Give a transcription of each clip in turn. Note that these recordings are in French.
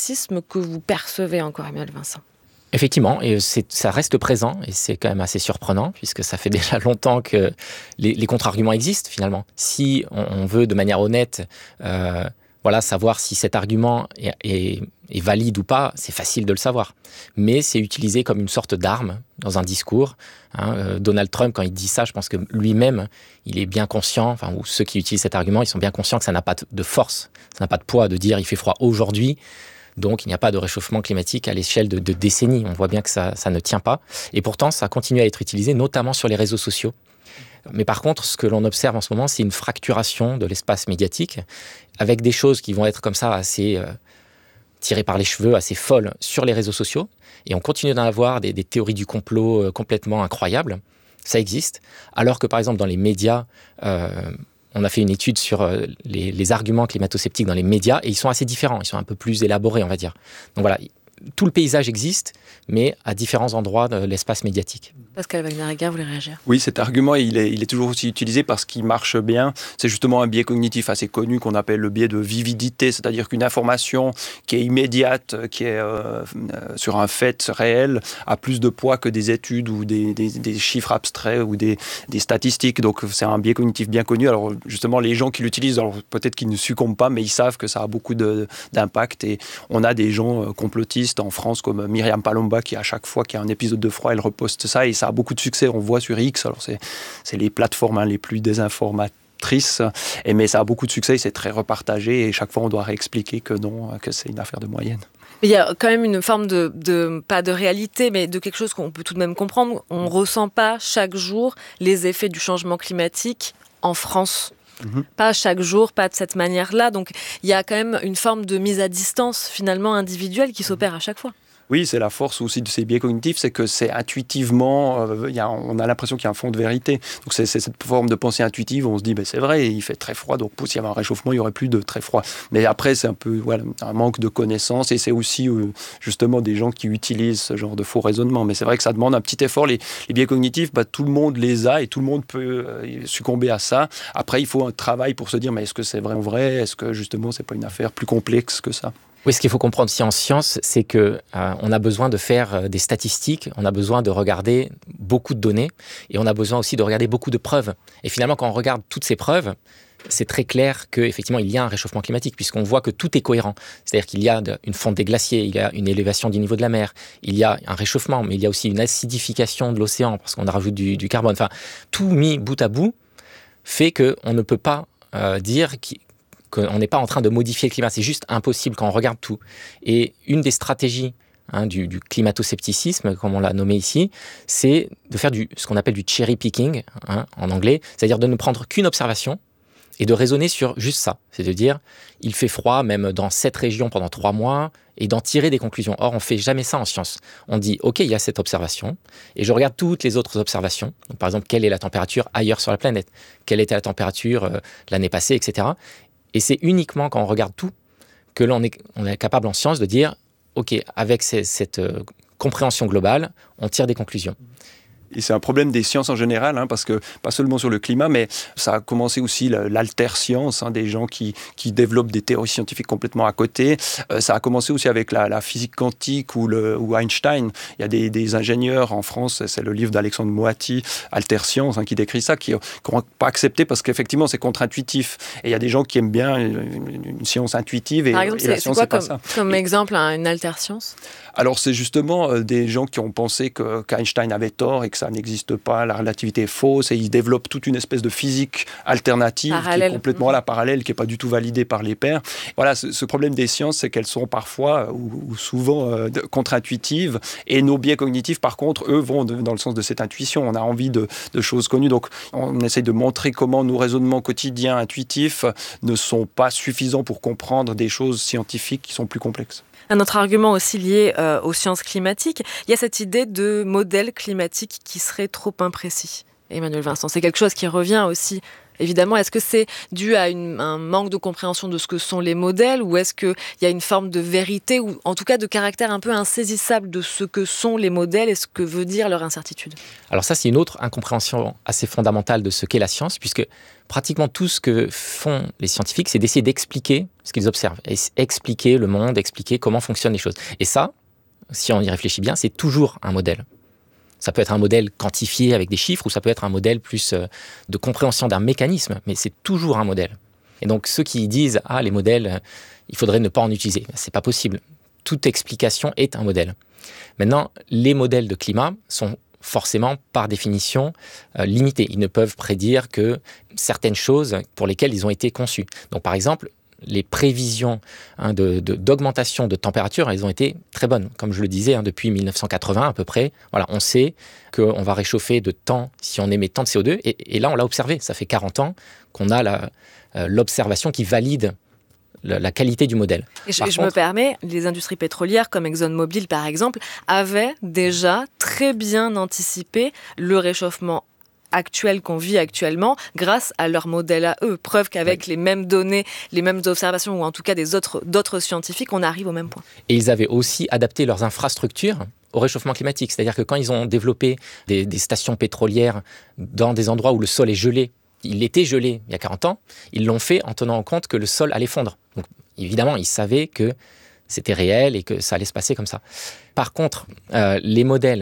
climato-scepticisme que vous percevez encore, Emmanuel Vincent. Effectivement, et ça reste présent, et c'est quand même assez surprenant, puisque ça fait déjà longtemps que les contre-arguments existent, finalement. Si on veut, de manière honnête, savoir si cet argument est valide ou pas, c'est facile de le savoir. Mais c'est utilisé comme une sorte d'arme dans un discours. Donald Trump, quand il dit ça, je pense que lui-même, il est bien conscient, ou ceux qui utilisent cet argument, ils sont bien conscients que ça n'a pas de force, ça n'a pas de poids de dire il fait froid aujourd'hui, donc il n'y a pas de réchauffement climatique à l'échelle de décennies. On voit bien que ça ne tient pas. Et pourtant, ça continue à être utilisé, notamment sur les réseaux sociaux. Mais par contre, ce que l'on observe en ce moment, c'est une fracturation de l'espace médiatique, avec des choses qui vont être comme ça assez tirées par les cheveux, assez folles sur les réseaux sociaux. Et on continue d'en avoir des théories du complot complètement incroyables. Ça existe. Alors que par exemple dans les médias, on a fait une étude sur les arguments climato-sceptiques dans les médias, et ils sont assez différents. Ils sont un peu plus élaborés, on va dire. Donc voilà, tout le paysage existe, mais à différents endroits de l'espace médiatique. Pascal Wagner-Egger, vous voulez réagir ? Oui, cet argument, il est toujours aussi utilisé parce qu'il marche bien. C'est justement un biais cognitif assez connu qu'on appelle le biais de vividité, c'est-à-dire qu'une information qui est immédiate, qui est sur un fait réel, a plus de poids que des études ou des chiffres abstraits ou des statistiques. Donc c'est un biais cognitif bien connu. Alors justement, les gens qui l'utilisent, alors peut-être qu'ils ne succombent pas, mais ils savent que ça a beaucoup d'impact. Et on a des gens complotistes en France comme Myriam Palomba qui, à chaque fois qu'il y a un épisode de froid, elle reposte ça et ça a beaucoup de succès. On voit sur X, alors c'est les plateformes les plus désinformatrices, mais ça a beaucoup de succès et c'est très repartagé et chaque fois on doit réexpliquer que non, que c'est une affaire de moyenne. Il y a quand même une forme pas de réalité, mais de quelque chose qu'on peut tout de même comprendre. On ne ressent pas chaque jour les effets du changement climatique en France. Pas chaque jour, pas de cette manière-là. Donc il y a quand même une forme de mise à distance finalement individuelle qui s'opère à chaque fois. Oui, c'est la force aussi de ces biais cognitifs, c'est que c'est intuitivement, on a l'impression qu'il y a un fond de vérité. Donc c'est cette forme de pensée intuitive où on se dit, c'est vrai, il fait très froid, donc s'il y avait un réchauffement, il n'y aurait plus de très froid. Mais après, c'est un peu un manque de connaissances et c'est aussi justement des gens qui utilisent ce genre de faux raisonnement. Mais c'est vrai que ça demande un petit effort. Les biais cognitifs, tout le monde les a et tout le monde peut succomber à ça. Après, il faut un travail pour se dire, mais est-ce que c'est vraiment vrai ? Est-ce que justement, c'est pas une affaire plus complexe que ça ? Oui, ce qu'il faut comprendre aussi en science, c'est que on a besoin de faire des statistiques, on a besoin de regarder beaucoup de données et on a besoin aussi de regarder beaucoup de preuves. Et finalement, quand on regarde toutes ces preuves, c'est très clair qu'effectivement, il y a un réchauffement climatique puisqu'on voit que tout est cohérent. C'est-à-dire qu'il y a une fonte des glaciers, il y a une élévation du niveau de la mer, il y a un réchauffement, mais il y a aussi une acidification de l'océan parce qu'on rajoute du carbone. Enfin, tout mis bout à bout fait qu'on ne peut pas dire qu'on n'est pas en train de modifier le climat, c'est juste impossible quand on regarde tout. Et une des stratégies du climato-scepticisme, comme on l'a nommé ici, c'est de faire ce qu'on appelle du cherry picking, en anglais, c'est-à-dire de ne prendre qu'une observation et de raisonner sur juste ça. C'est de dire, il fait froid même dans cette région pendant 3 mois, et d'en tirer des conclusions. Or, on ne fait jamais ça en science. On dit, OK, il y a cette observation, et je regarde toutes les autres observations. Donc, par exemple, quelle est la température ailleurs sur la planète ? Quelle était la température l'année passée, etc. Et c'est uniquement quand on regarde tout que l'on est capable en science de dire, OK, avec cette compréhension globale, on tire des conclusions. Et c'est un problème des sciences en général, parce que pas seulement sur le climat, mais ça a commencé aussi l'alterscience, des gens qui développent des théories scientifiques complètement à côté. Ça a commencé aussi avec la physique quantique ou Einstein. Il y a des ingénieurs en France, c'est le livre d'Alexandre Moatti, Alterscience, qui décrit ça, qui n'ont pas accepté parce qu'effectivement c'est contre-intuitif. Et il y a des gens qui aiment bien une science intuitive et, par exemple, et la science, c'est c'est pas ça. Comme exemple, une alterscience ? Alors c'est justement des gens qui ont pensé qu'Einstein avait tort et que ça n'existe pas, la relativité est fausse, et ils développent toute une espèce de physique alternative qui est complètement parallèle, qui n'est pas du tout validée par les pairs. Voilà, ce problème des sciences, c'est qu'elles sont parfois ou souvent contre-intuitives, et nos biais cognitifs, par contre, eux, vont dans le sens de cette intuition. On a envie de choses connues, donc on essaie de montrer comment nos raisonnements quotidiens intuitifs ne sont pas suffisants pour comprendre des choses scientifiques qui sont plus complexes. Un autre argument aussi lié aux sciences climatiques, il y a cette idée de modèle climatique qui serait trop imprécis. Emmanuel Vincent, c'est quelque chose qui revient aussi évidemment. Est-ce que c'est dû à un manque de compréhension de ce que sont les modèles, ou est-ce qu'il y a une forme de vérité, ou en tout cas de caractère un peu insaisissable de ce que sont les modèles et ce que veut dire leur incertitude? Alors ça, c'est une autre incompréhension assez fondamentale de ce qu'est la science, puisque pratiquement tout ce que font les scientifiques, c'est d'essayer d'expliquer ce qu'ils observent, et expliquer le monde, expliquer comment fonctionnent les choses. Et ça, si on y réfléchit bien, c'est toujours un modèle. Ça peut être un modèle quantifié avec des chiffres, ou ça peut être un modèle plus de compréhension d'un mécanisme, mais c'est toujours un modèle. Et donc ceux qui disent « Ah, les modèles, il faudrait ne pas en utiliser », c'est pas possible. Toute explication est un modèle. Maintenant, les modèles de climat sont forcément, par définition, limités. Ils ne peuvent prédire que certaines choses pour lesquelles ils ont été conçus. Donc par exemple, les prévisions d'augmentation de température, elles ont été très bonnes. Comme je le disais, depuis 1980 à peu près, voilà, on sait qu'on va réchauffer de tant si on émet tant de CO2. Et là, on l'a observé. Ça fait 40 ans qu'on a l'observation qui valide la qualité du modèle. Et je me permets, les industries pétrolières comme ExxonMobil par exemple avaient déjà très bien anticipé le réchauffement actuel qu'on vit actuellement grâce à leur modèle à eux. Preuve qu'avec les mêmes données, les mêmes observations, ou en tout cas d'autres scientifiques, on arrive au même point. Et ils avaient aussi adapté leurs infrastructures au réchauffement climatique. C'est-à-dire que quand ils ont développé des stations pétrolières dans des endroits où le sol est gelé, il était gelé il y a 40 ans, ils l'ont fait en tenant en compte que le sol allait fondre. Donc évidemment, ils savaient que c'était réel et que ça allait se passer comme ça. Par contre, les modèles,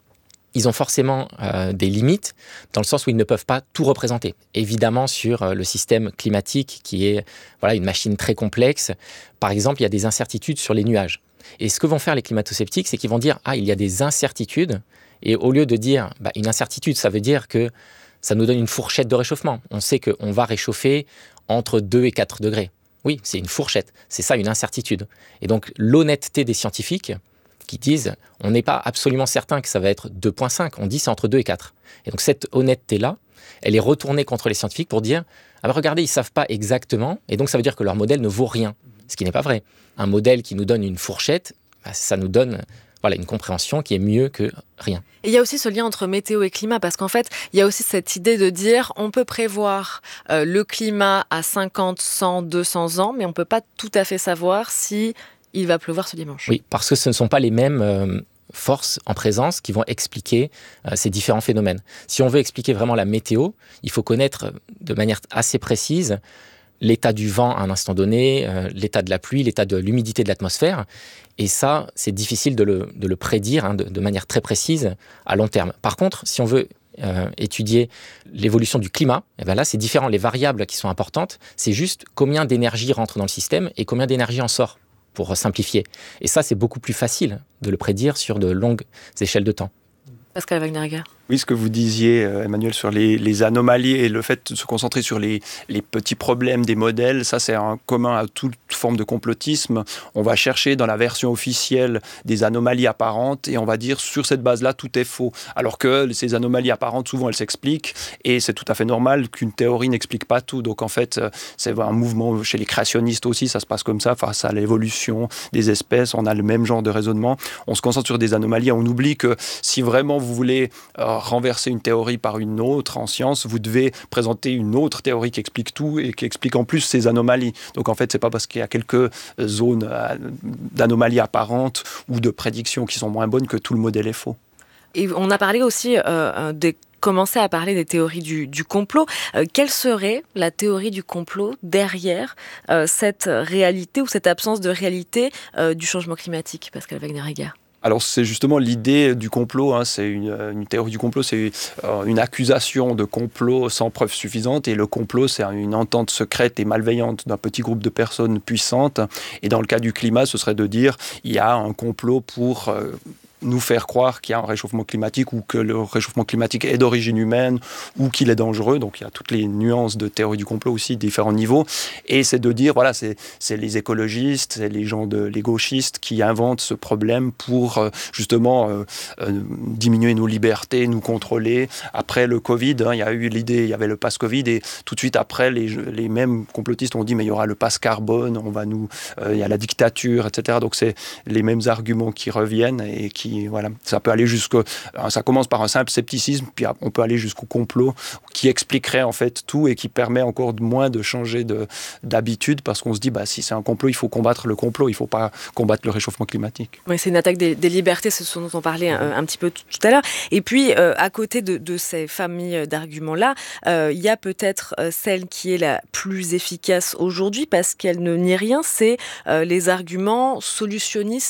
ils ont forcément des limites, dans le sens où ils ne peuvent pas tout représenter. Évidemment, sur le système climatique, qui est une machine très complexe, par exemple, il y a des incertitudes sur les nuages. Et ce que vont faire les climato-sceptiques, c'est qu'ils vont dire « Ah, il y a des incertitudes », et au lieu de dire une incertitude, ça veut dire que ça nous donne une fourchette de réchauffement. On sait qu'on va réchauffer entre 2 et 4 degrés. Oui, c'est une fourchette. C'est ça, une incertitude. Et donc, l'honnêteté des scientifiques qui disent on n'est pas absolument certain que ça va être 2,5, on dit c'est entre 2 et 4. Et donc, cette honnêteté-là, elle est retournée contre les scientifiques pour dire regardez, ils ne savent pas exactement, et donc ça veut dire que leur modèle ne vaut rien. Ce qui n'est pas vrai. Un modèle qui nous donne une fourchette, ça nous donne une compréhension qui est mieux que rien. Et il y a aussi ce lien entre météo et climat, parce qu'en fait, il y a aussi cette idée de dire on peut prévoir le climat à 50, 100, 200 ans, mais on ne peut pas tout à fait savoir si il va pleuvoir ce dimanche. Oui, parce que ce ne sont pas les mêmes forces en présence qui vont expliquer ces différents phénomènes. Si on veut expliquer vraiment la météo, il faut connaître de manière assez précise l'état du vent à un instant donné, l'état de la pluie, l'état de l'humidité de l'atmosphère. Et ça, c'est difficile de le prédire de manière très précise à long terme. Par contre, si on veut étudier l'évolution du climat, là, c'est différent. Les variables qui sont importantes, c'est juste combien d'énergie rentre dans le système et combien d'énergie en sort, pour simplifier. Et ça, c'est beaucoup plus facile de le prédire sur de longues échelles de temps. Pascal Wagner-Egger. Oui, ce que vous disiez, Emmanuel, sur les anomalies et le fait de se concentrer sur les petits problèmes des modèles, ça c'est un commun à toute forme de complotisme. On va chercher dans la version officielle des anomalies apparentes et on va dire sur cette base-là, tout est faux. Alors que ces anomalies apparentes, souvent elles s'expliquent et c'est tout à fait normal qu'une théorie n'explique pas tout. Donc en fait, c'est un mouvement chez les créationnistes aussi, ça se passe comme ça, face à l'évolution des espèces, on a le même genre de raisonnement. On se concentre sur des anomalies et on oublie que si vraiment vous voulez renverser une théorie par une autre en science, vous devez présenter une autre théorie qui explique tout et qui explique en plus ces anomalies. Donc en fait, c'est pas parce qu'il y a quelques zones d'anomalies apparentes ou de prédictions qui sont moins bonnes que tout le modèle est faux. Et on a parlé aussi commencer à parler des théories du complot. Quelle serait la théorie du complot derrière cette réalité ou cette absence de réalité du changement climatique, Pascal Wagner-Egger? Alors c'est justement l'idée du complot, c'est une théorie du complot, c'est une accusation de complot sans preuve suffisante, et le complot c'est une entente secrète et malveillante d'un petit groupe de personnes puissantes, et dans le cas du climat ce serait de dire il y a un complot pour nous faire croire qu'il y a un réchauffement climatique ou que le réchauffement climatique est d'origine humaine ou qu'il est dangereux. Donc il y a toutes les nuances de théorie du complot aussi, différents niveaux. Et c'est de dire, voilà, c'est les écologistes, c'est les gauchistes qui inventent ce problème pour justement diminuer nos libertés, nous contrôler. Après le Covid, il y a eu l'idée, il y avait le pass Covid et tout de suite après, les mêmes complotistes ont dit mais il y aura le pass carbone, il y a la dictature, etc. Donc c'est les mêmes arguments qui reviennent et qui puis voilà, ça peut aller ça commence par un simple scepticisme, puis on peut aller jusqu'au complot qui expliquerait en fait tout et qui permet encore moins de changer d'habitude, parce qu'on se dit si c'est un complot, il faut combattre le complot, il ne faut pas combattre le réchauffement climatique. Oui, c'est une attaque des libertés, c'est ce dont on parlait un petit peu tout à l'heure. Et puis, à côté de ces familles d'arguments-là, il y a peut-être celle qui est la plus efficace aujourd'hui, parce qu'elle ne nie rien, c'est les arguments solutionnistes